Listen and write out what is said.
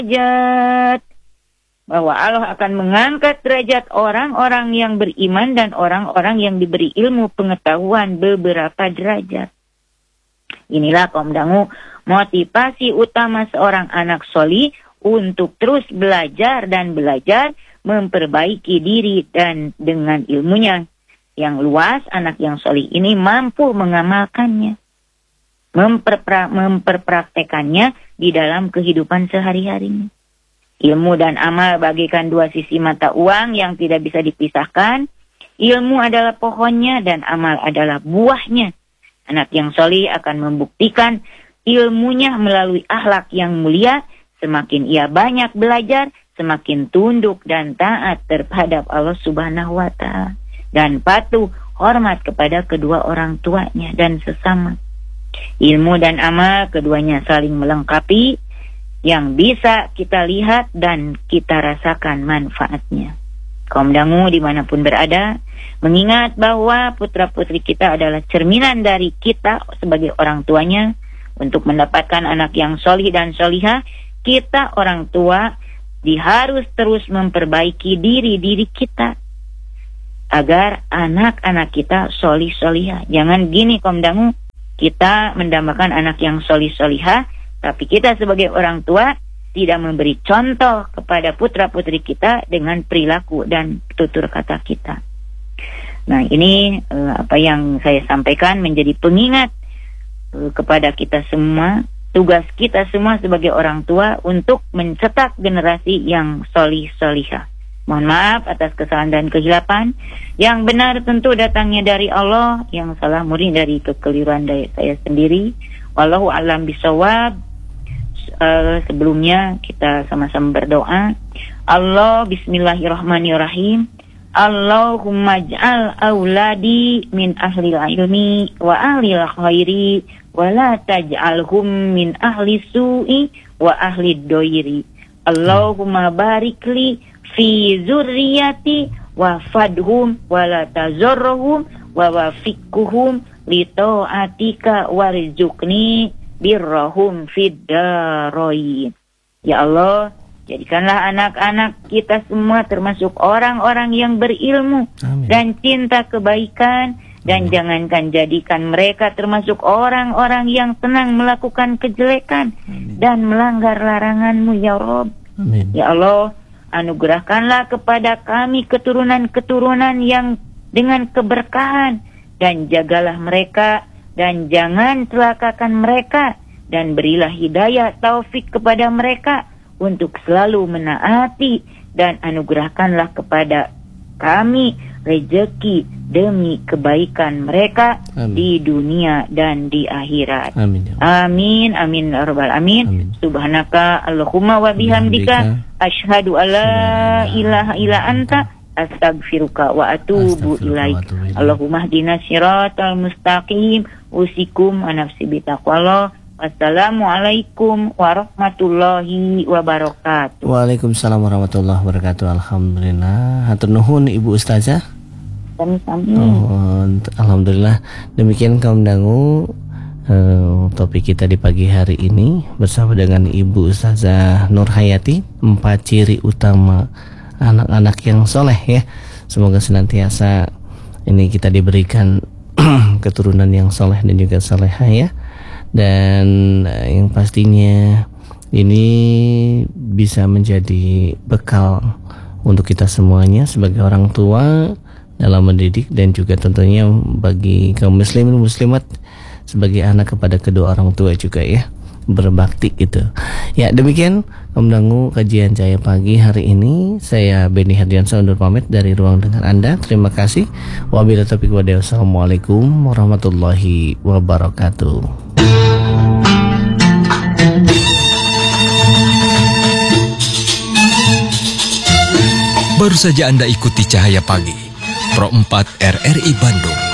derajat. Bahwa Allah akan mengangkat derajat orang-orang yang beriman dan orang-orang yang diberi ilmu pengetahuan beberapa derajat. Inilah kaum dangu motivasi utama seorang anak sholih untuk terus belajar dan belajar memperbaiki diri dan dengan ilmunya yang luas, anak yang sholih ini mampu mengamalkannya, memperpraktekannya di dalam kehidupan sehari-harinya. Ilmu dan amal bagaikan dua sisi mata uang yang tidak bisa dipisahkan. Ilmu adalah pohonnya dan amal adalah buahnya. Anak yang sholih akan membuktikan ilmunya melalui akhlak yang mulia. Semakin ia banyak belajar, semakin tunduk dan taat terhadap Allah Subhanahu wa Ta'ala. Dan patuh, hormat kepada kedua orang tuanya dan sesama. Ilmu dan amal keduanya saling melengkapi, yang bisa kita lihat dan kita rasakan manfaatnya. Kaum dangu dimanapun berada, mengingat bahwa putra-putri kita adalah cerminan dari kita sebagai orang tuanya. Untuk mendapatkan anak yang sholih dan sholihah, kita orang tua harus terus memperbaiki diri kita agar anak-anak kita sholih sholihah. Jangan gini kaum dangu, kita mendambakan anak yang sholih sholihah, tapi kita sebagai orang tua tidak memberi contoh kepada putra-putri kita dengan perilaku dan tutur kata kita. Nah, ini apa yang saya sampaikan menjadi pengingat kepada kita semua. Tugas kita semua sebagai orang tua untuk mencetak generasi yang sholih sholihah. Mohon maaf atas kesalahan dan kehilapan. Yang benar tentu datangnya dari Allah, yang salah murni dari kekeliruan dari saya sendiri. Wallahu a'lam bishawab. Sebelumnya kita sama-sama berdoa. Allah, bismillahirrahmanirrahim. Allahumma ja'al auladi min ahlil ilmi wa ahlil khairi wa la taj'alhum min ahli su'i wa ahli doiri. Allahumma barikli fi zurriyati wa fadhum wa la tazurruhum wa wafiquhum li ta'atika warzuqni birrahum fid darain. Ya Allah, jadikanlah anak-anak kita semua termasuk orang-orang yang berilmu. Amin. Dan cinta kebaikan. Dan jangankan jadikan mereka termasuk orang-orang yang senang melakukan kejelekan. Amin. Dan melanggar larangan-Mu ya Rabb. Amin. Ya Allah, anugerahkanlah kepada kami keturunan-keturunan yang dengan keberkahan. Dan jagalah mereka dan jangan celakakan mereka, dan berilah hidayah taufik kepada mereka untuk selalu menaati, dan anugerahkanlah kepada kami rezeki demi kebaikan mereka. Amin. Di dunia dan di akhirat. Amin. Amin. Amin. Rabbal amin. Amin. Subhanaka Allahumma wa bihamdika asyhadu alla ilaha illa anta astaghfiruka wa atubu ilaik. Allahumma hdina siratal mustaqim. Usikum anafsi bitaqwallah. Wassalamualaikum warahmatullahi wabarakatuh. Waalaikumsalam warahmatullahi wabarakatuh. Alhamdulillah. Hatur nuhun Ibu Ustazah. Alhamdulillah. Demikian kaum dangu, topik kita di pagi hari ini bersama dengan Ibu Ustazah Nur Hayati, 4 ciri utama anak-anak yang soleh ya. Semoga senantiasa ini kita diberikan keturunan yang soleh dan juga solehah ya. Dan yang pastinya ini bisa menjadi bekal untuk kita semuanya sebagai orang tua dalam mendidik, dan juga tentunya bagi kaum muslimin muslimat sebagai anak kepada kedua orang tua juga ya, berbakti gitu. Ya, demikian kaum dangu kajian Cahaya Pagi hari ini. Saya Beni Herdiansyah undur pamit dari ruang dengar Anda. Terima kasih. Wabillahi taufiq wal hidayah. Wassalamualaikum warahmatullahi wabarakatuh. Baru saja Anda ikuti Cahaya Pagi, Pro 4 RRI Bandung.